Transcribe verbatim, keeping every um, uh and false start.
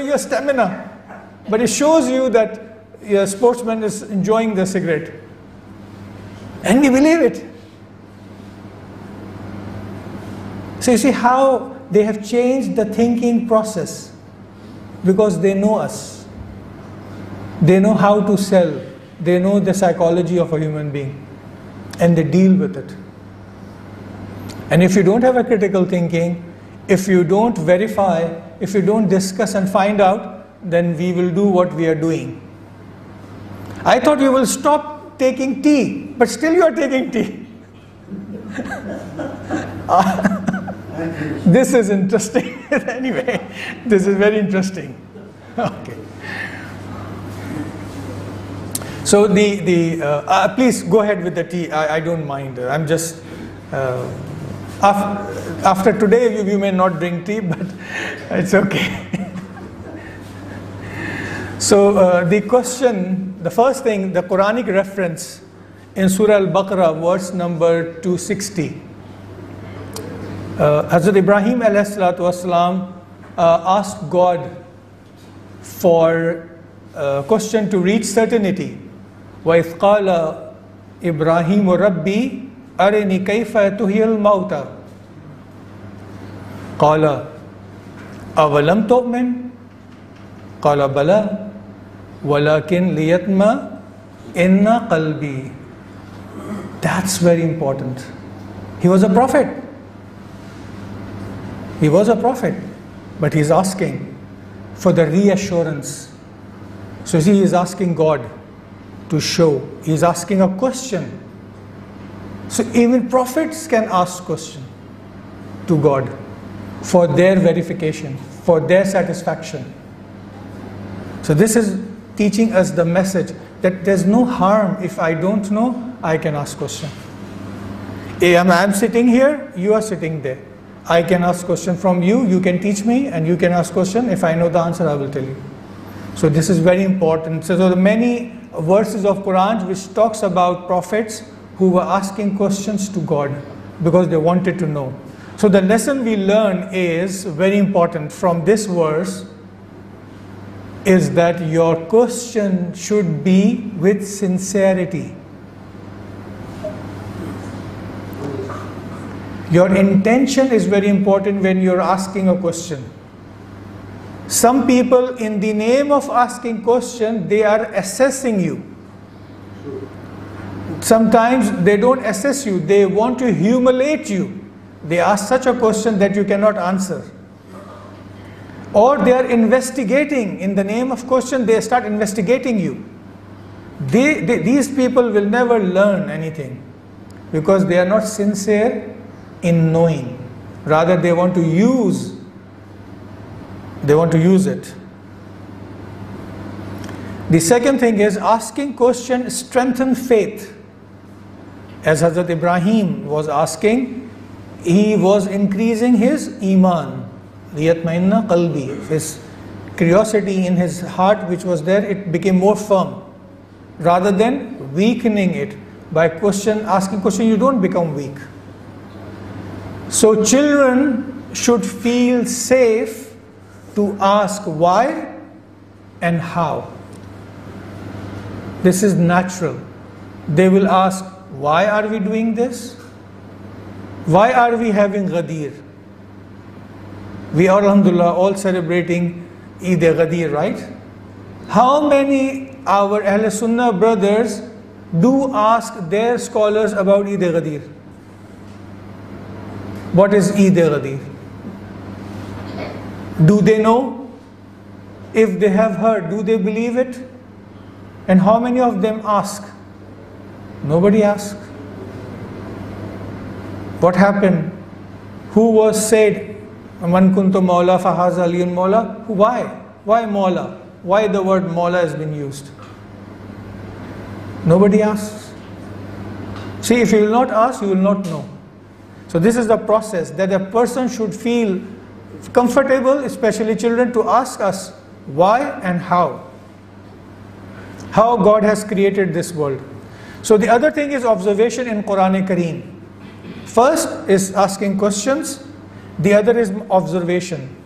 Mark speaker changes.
Speaker 1: your stamina. But it shows you that a sportsman is enjoying the cigarette. And we believe it. So you see how they have changed the thinking process because they know us. They know how to sell. They know the psychology of a human being. And they deal with it. And if you don't have a critical thinking, if you don't verify, if you don't discuss and find out, then we will do what we are doing. I thought you will stop taking tea, but still you are taking tea. This is interesting. Anyway, this is very interesting. Okay. So the the uh, uh, please go ahead with the tea. I, I don't mind. I'm just uh, after, after today you, you may not drink tea, but it's okay. So uh, the question, the first thing, the Quranic reference in Surah Al-Baqarah, verse number two sixty. Uh, Hazrat Ibrahim alayhi salatu wasalam uh, asked God for a question to reach certainty. وَإِذْ قَالَ إِبْرَاهِيمُ رَبِّي أَرِنِي كَيْفَ تُحْيِي الْمَوْتَى قَالَ أَوَلَمْ تُؤْمِنْ قَالَ بَلَى وَلَكِنْ لِيَطْمَئِنَّ قَلْبِي. That's very important. He was a prophet. He was a prophet, but he's asking for the reassurance. So see, he is asking God to show. He's asking a question. So even prophets can ask question to God for their verification, for their satisfaction. So this is teaching us the message that there's no harm. If I don't know, I can ask question. I'm sitting here, you are sitting there. I can ask question from you, you can teach me, and you can ask question. If I know the answer, I will tell you. So this is very important. So there are many verses of Quran which talks about prophets who were asking questions to God because they wanted to know. So the lesson we learn is very important from this verse is that your question should be with sincerity. Your intention is very important when you're asking a question. Some people, in the name of asking question, they are assessing you. Sometimes they don't assess you, they want to humiliate you. They ask such a question that you cannot answer. Or they are investigating. In the name of question, they start investigating you. They, they, these people will never learn anything because they are not sincere in knowing. Rather, they want to use They want to use it. The second thing is asking question strengthen faith. As Hazrat Ibrahim was asking, he was increasing his iman. Liyatmainna qalbi. His curiosity in his heart which was there, it became more firm. Rather than weakening it by question, asking question, you don't become weak. So children should feel safe to ask why and how. This is natural. They will ask, why are we doing this? Why are we having Ghadir? We are, alhamdulillah, all celebrating Eid Ghadir, right? How many our Ahl Sunnah brothers do ask their scholars about Eid Ghadir? What is Eid Ghadir? Do they know? If they have heard, do they believe it? And how many of them ask? Nobody asks. What happened? Who was said, Man kuntu Mawla fahaza aliyun Mawla? Why? Why Mawla? Why the word Mawla has been used? Nobody asks. See, if you will not ask, you will not know. So this is the process that a person should feel comfortable, especially children, to ask us why and how. How God has created this world. So the other thing is observation in Quran Kareem. First is asking questions, the other is observation.